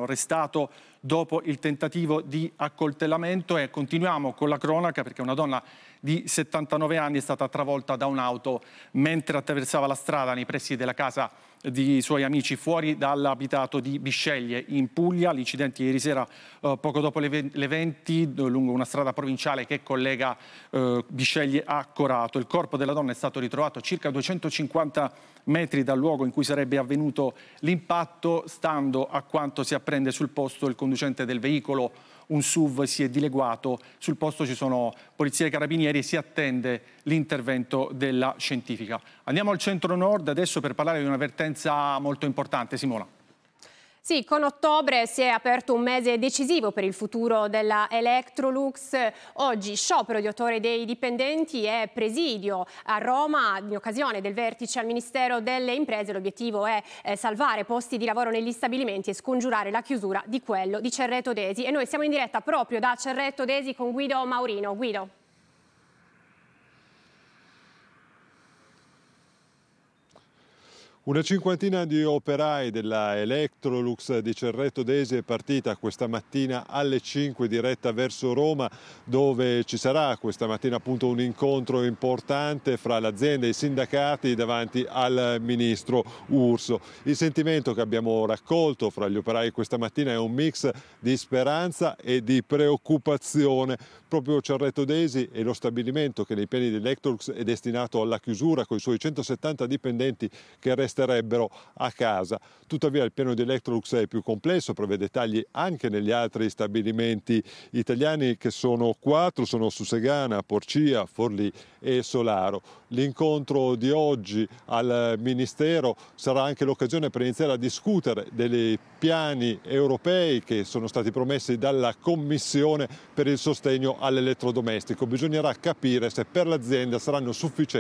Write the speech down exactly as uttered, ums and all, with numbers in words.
italiano arrestato dopo il tentativo di accoltellamento. E continuiamo con la cronaca, perché una donna di settantanove anni è stata travolta da un'auto mentre attraversava la strada nei pressi della casa di suoi amici fuori dall'abitato di Bisceglie in Puglia. L'incidente ieri sera eh, poco dopo le venti lungo una strada provinciale che collega eh, Bisceglie a Corato. Il corpo della donna è stato ritrovato a circa duecentocinquanta metri dal luogo in cui sarebbe avvenuto l'impatto. Stando a quanto si apprende sul posto, il conducente del veicolo, un S U V, si è dileguato. Sul posto ci sono polizia e carabinieri e si attende l'intervento della scientifica. Andiamo al centro-nord adesso per parlare di un'avvertenza molto importante. Simona. Sì, con ottobre si è aperto un mese decisivo per il futuro della Electrolux. Oggi sciopero di otto ore dei dipendenti e presidio a Roma in occasione del vertice al Ministero delle Imprese. L'obiettivo è eh, salvare posti di lavoro negli stabilimenti e scongiurare la chiusura di quello di Cerreto Desi. E noi siamo in diretta proprio da Cerreto Desi con Guido Maurino. Guido. Una cinquantina di operai della Electrolux di Cerreto Desi è partita questa mattina alle cinque diretta verso Roma, dove ci sarà questa mattina appunto un incontro importante fra l'azienda e i sindacati davanti al ministro Urso. Il sentimento che abbiamo raccolto fra gli operai questa mattina è un mix di speranza e di preoccupazione. Proprio Cerreto Desi è lo stabilimento che nei piani di Electrolux è destinato alla chiusura, con i suoi centosettanta dipendenti che resterebbero a casa. Tuttavia il piano di Electrolux è più complesso, prevede tagli anche negli altri stabilimenti italiani, che sono quattro, sono Susegana, Porcia, Forlì e Solaro. L'incontro di oggi al Ministero sarà anche l'occasione per iniziare a discutere dei piani europei che sono stati promessi dalla Commissione per il sostegno all'elettrodomestico. Bisognerà capire se per l'azienda saranno sufficienti